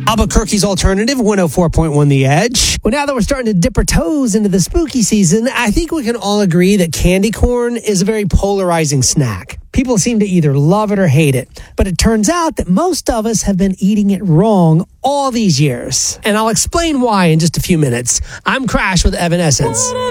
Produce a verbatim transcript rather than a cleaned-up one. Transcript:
Albuquerque's alternative, one oh four point one The Edge. Well, now that we're starting to dip our toes into the spooky season, I think we can all agree that candy corn is a very polarizing snack. People seem to either love it or hate it. But it turns out that most of us have been eating it wrong all these years. And I'll explain why in just a few minutes. I'm Crash with Evanescence.